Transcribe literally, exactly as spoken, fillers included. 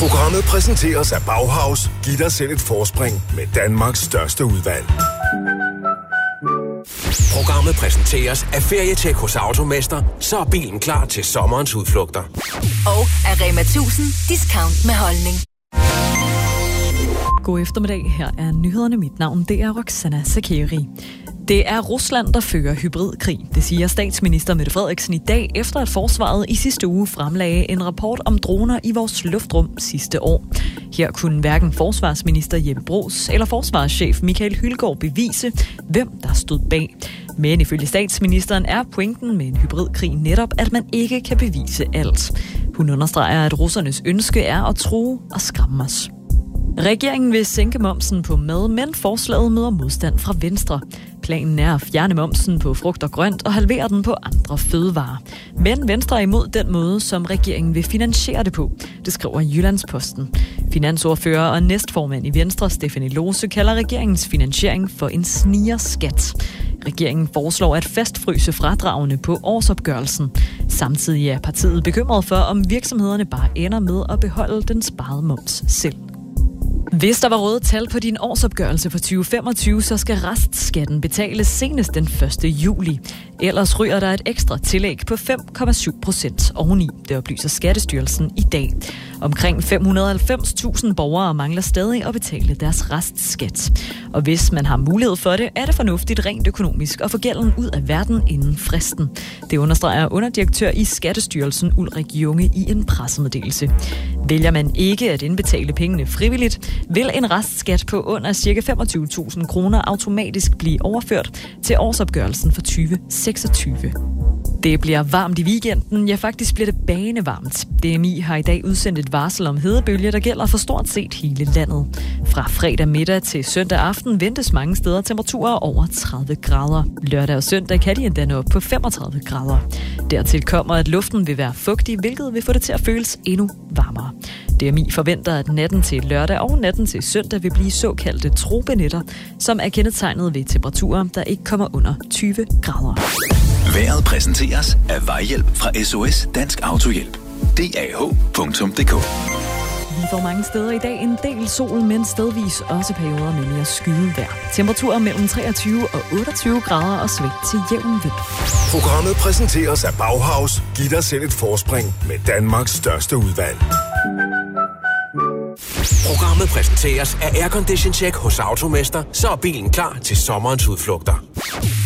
Programmet præsenteres af Bauhaus. Giv dig selv et forspring med Danmarks største udvalg. Programmet præsenteres af Ferietjek hos Automester, så er bilen klar til sommerens udflugter. Og af Rema tusind discount med holdning. God eftermiddag, her er nyhederne. Mit navn det er Roxana Sakeri. Det er Rusland, der fører hybridkrig. Det siger statsminister Mette Frederiksen i dag, efter at forsvaret i sidste uge fremlagde en rapport om droner i vores luftrum sidste år. Her kunne hverken forsvarsminister Jeppe Bruus eller forsvarschef Michael Hylgaard bevise, hvem der stod bag. Men ifølge statsministeren er pointen med en hybridkrig netop, at man ikke kan bevise alt. Hun understreger, at russernes ønske er at true og skræmme os. Regeringen vil sænke momsen på mad, men forslaget møder modstand fra Venstre. Planen er at fjerne momsen på frugt og grønt og halvere den på andre fødevarer. Men Venstre er imod den måde, som regeringen vil finansiere det på. Det skriver Jyllandsposten. Finansordfører og næstformand i Venstre, Stephanie Lose, kalder regeringens finansiering for en snigerskat. Regeringen foreslår at fastfryse fradragene på årsopgørelsen. Samtidig er partiet bekymret for, om virksomhederne bare ender med at beholde den sparede moms selv. Hvis der var røde tal på din årsopgørelse for tyve femogtyve, så skal restskatten betales senest den første juli. Ellers ryger der et ekstra tillæg på fem komma syv procent oveni, det oplyser Skattestyrelsen i dag. Omkring fem hundrede og halvfems tusind borgere mangler stadig at betale deres restskat. Og hvis man har mulighed for det, er det fornuftigt rent økonomisk at få gælden ud af verden inden fristen. Det understreger underdirektør i Skattestyrelsen Ulrik Junge i en pressemeddelelse. Vælger man ikke at indbetale pengene frivilligt, vil en restskat på under ca. femogtyve tusind kroner automatisk blive overført til årsopgørelsen for tyve seksogtyve. Det bliver varmt i weekenden. Ja, faktisk bliver det banevarmt. D M I har i dag udsendt et varsel om hedebølge, der gælder for stort set hele landet. Fra fredag middag til søndag aften ventes mange steder temperaturer over tredive grader. Lørdag og søndag kan de endda nå op på femogtredive grader. Dertil kommer, at luften vil være fugtig, hvilket vil få det til at føles endnu varmere. D M I forventer, at natten til lørdag og natten til søndag vil blive såkaldte tropenetter, som er kendetegnet ved temperaturer, der ikke kommer under tyve grader. Vejret præsenteres af Vejhjælp fra S O S Dansk Autohjælp. D A H punktum d k. Vi får mange steder i dag en del sol, men stedvis også perioder med mere skyet vejr. Temperaturer mellem treogtyve og otteogtyve grader og sving til jævn vind. Programmet præsenteres af Bauhaus. Giv dig selv et forspring med Danmarks største udvalg. Programmet præsenteres af Aircondition Check hos Automester, så er bilen klar til sommerens udflugter.